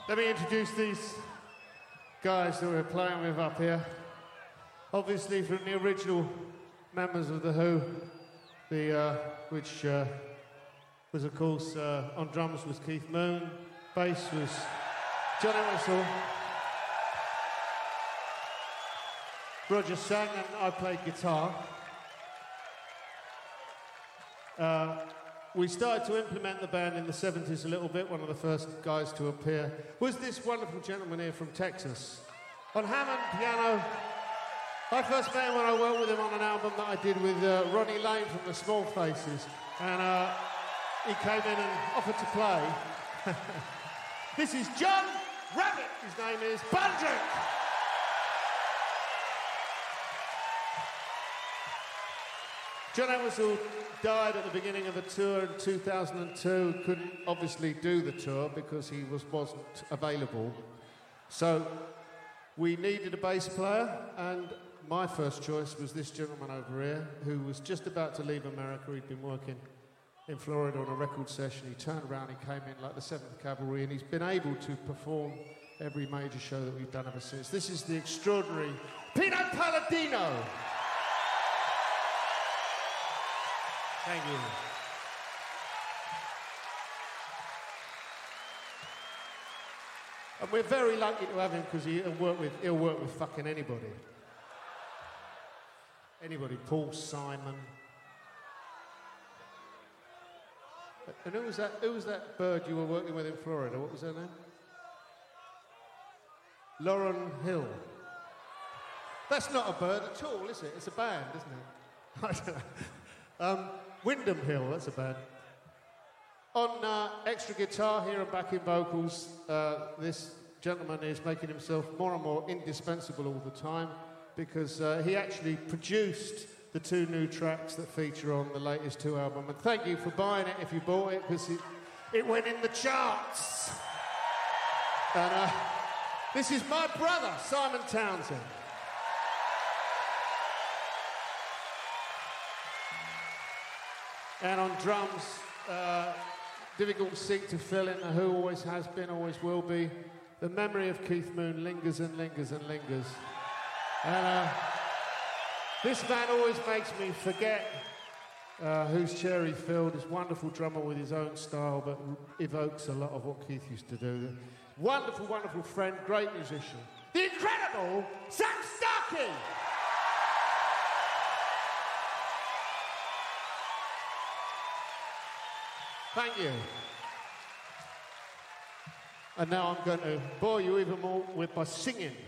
Let me introduce these guys that we're playing with up here. Obviously from the original members of The Who, which was of course, on drums was Keith Moon, bass was John Entwistle, Roger sang and I played guitar. We started to implement the band in the 70s a little bit. One of the first guys to appear was this wonderful gentleman here from Texas. On Hammond piano, I first met him when I worked with him on an album that I did with Ronnie Lane from the Small Faces. And he came in and offered to play. This is John Rabbit. His name is Bundrick. John Entwistle died at the beginning of a tour in 2002. Couldn't obviously do the tour because he wasn't available. So we needed a bass player, and my first choice was this gentleman over here, who was just about to leave America. He'd been working in Florida on a record session. He turned around, he came in like the 7th Cavalry, and he's been able to perform every major show that we've done ever since. This is the extraordinary Pino Palladino. Thank you. And we're very lucky to have him because he'll work with fucking anybody. Anybody, Paul Simon. And who was that bird you were working with in Florida? What was her name? Lauryn Hill. That's not a bird at all, is it? It's a band, isn't it? I don't know. Wyndham Hill, that's a band. On extra guitar here and backing vocals, this gentleman is making himself more and more indispensable all the time because he actually produced the 2 new tracks that feature on the latest 2 album. And thank you for buying it if you bought it, because it went in the charts. And this is my brother, Simon Townsend. And on drums, difficult seat to fill in. The Who always has been, always will be. The memory of Keith Moon lingers and lingers and lingers. And this man always makes me forget whose chair he filled. This wonderful drummer with his own style, but evokes a lot of what Keith used to do. Wonderful, wonderful friend, great musician. The incredible Sam Starkey! Thank you. And now I'm going to bore you even more by singing.